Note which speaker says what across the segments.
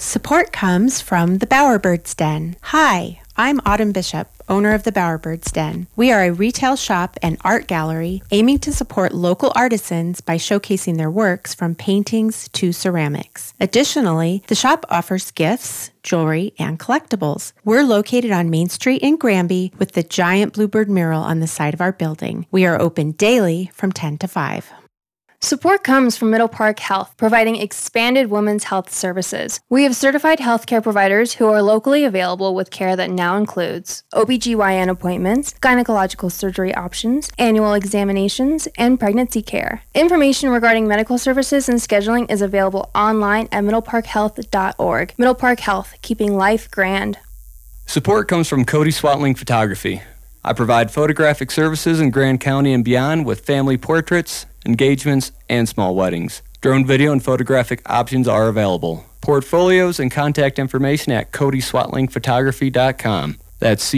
Speaker 1: Support comes from the Bowerbirds Den. Hi, I'm Autumn Bishop, owner of the Bowerbirds Den. We are a retail shop and art gallery aiming to support local artisans by showcasing their works from paintings to ceramics. Additionally, the shop offers gifts, jewelry, and collectibles. We're located on Main Street in Granby with the giant bluebird mural on the side of our building. We are open daily from 10 to 5.
Speaker 2: Support comes from Middle Park Health, providing expanded women's health services. We have certified healthcare providers who are locally available with care that now includes OBGYN appointments, gynecological surgery options, annual examinations, and pregnancy care. Information regarding medical services and scheduling is available online at middleparkhealth.org. Middle Park Health, keeping life grand.
Speaker 3: Support comes from Cody Swatling Photography. I provide photographic services in Grand County and beyond with family portraits, engagements, and small weddings. Drone video and photographic options are available. Portfolios and contact information at codyswatlingphotography.com. That's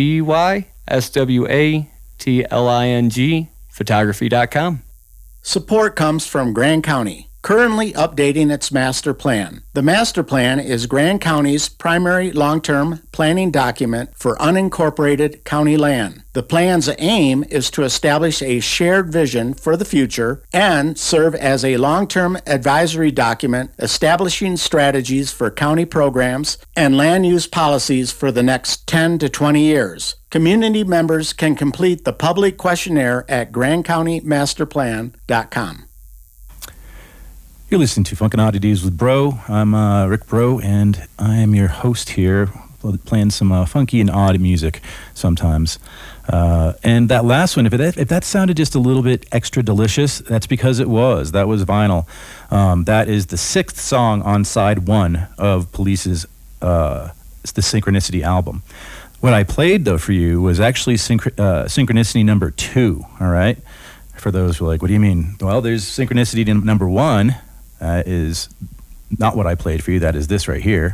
Speaker 3: CODYSWATLING photography.com.
Speaker 4: Support comes from Grand County, currently updating its master plan. The master plan is Grand County's primary long-term planning document for unincorporated county land. The plan's aim is to establish a shared vision for the future and serve as a long-term advisory document establishing strategies for county programs and land use policies for the next 10 to 20 years. Community members can complete the public questionnaire at grandcountymasterplan.com.
Speaker 5: You're listening to Funkin' Oddities with Bro. I'm Rick Bro, and I am your host here, playing some funky and odd music sometimes. And that last one, if that sounded just a little bit extra delicious, that's because it was. That was vinyl. That is the 6th song on side 1 of Police's The Synchronicity album. What I played, though, for you was actually Synchronicity number 2, all right? For those who are like, what do you mean? Well, there's Synchronicity number 1. Is not what I played for you. That is this right here.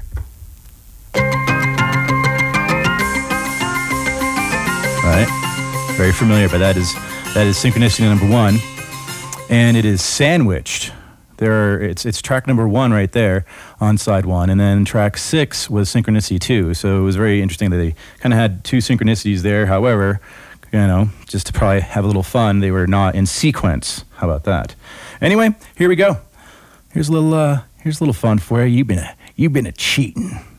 Speaker 5: Right? Very familiar, but that is Synchronicity number 1. And it is sandwiched. It's track number 1 right there on side 1, and then track 6 was Synchronicity 2. So it was very interesting that they kind of had 2 synchronicities there. However, just to probably have a little fun, they were not in sequence. How about that? Anyway, here we go. Here's a little fun for you. You've been a cheating.